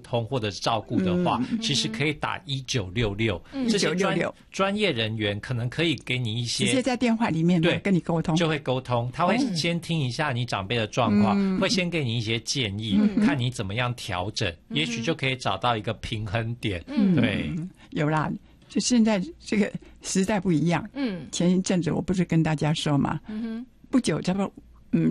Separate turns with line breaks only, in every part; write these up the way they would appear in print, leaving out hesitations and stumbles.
通或者照顾的话，其实可以打1966，这些专业人员可能可以给你一些
直接在电话里面对跟你沟通，
就会沟通，他会先听一下你长辈的状况，会先给你一些建议，看你怎么样调整，也许就可以找到一个平衡点。对，
有啦，就现在这个时代不一样。前一阵子我不是跟大家说嘛，不久差不多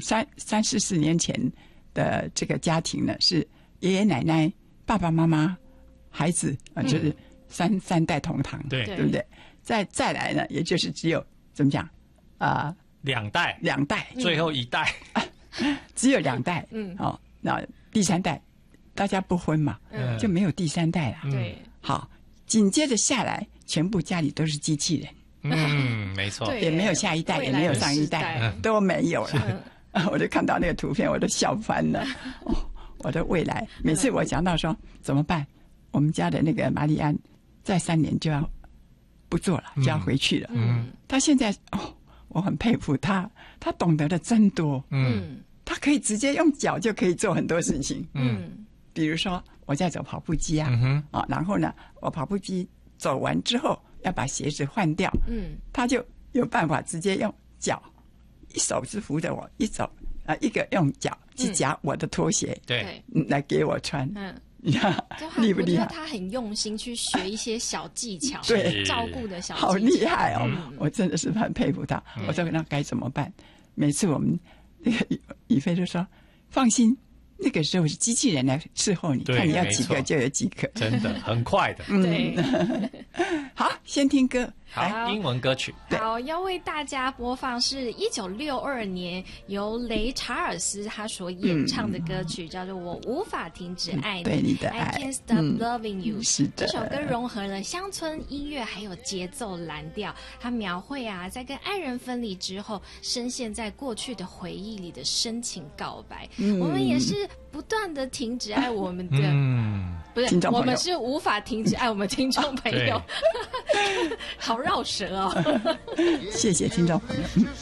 3-4年前的这个家庭呢，是爷爷奶奶、爸爸妈妈、孩子就是三代同堂，对不对？再来呢，也就是只有怎么讲
两代，最后一代，
只有2代。那第3代大家不婚嘛，就没有第3代了。
对，
好，紧接着下来，全部家里都是机器人。
没错，
也没有下一代，也没有上一代，都没有了。我就看到那个图片，我都笑翻了。我的未来，每次我讲到说怎么办，我们家的那个玛丽安再3年就要不做了，就要回去了。他现在我很佩服他，他懂得的真多。他可以直接用脚就可以做很多事情。比如说我在走跑步机啊，然后呢，我跑步机走完之后要把鞋子换掉，他就有办法直接用脚，一手是扶着我，一个用脚去夹我的拖鞋，
对，
来给我穿。厉不厉害？
我觉得他很用心去学一些小技巧，
对，
照顾的小技巧，
好厉害哦！我真的是很佩服他。我说那该怎么办？每次我们那个宇飞就说：“放心。”那个时候是机器人来伺候你，看你要几个就有几个，
真的很快的。
对，
好，先听歌。
好，英文歌曲。
好，要为大家播放是1962年由雷查尔斯他所演唱的歌曲，叫做《我无法停止爱你》。
对你的爱
，I Can't Stop Loving You。
是的，
这首歌融合了乡村音乐还有节奏蓝调，它描绘在跟爱人分离之后，深陷在过去的回忆里的深情告白。我们也是不断的停止爱我们的，不是，我们是无法停止爱我们听众朋友。好绕舌哦。
谢谢听众朋友。